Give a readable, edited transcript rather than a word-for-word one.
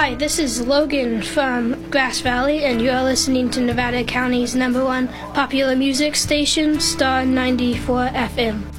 Hi, this is Logan from Grass Valley, and you are listening to Nevada County's #1 popular music station, Star 94 FM.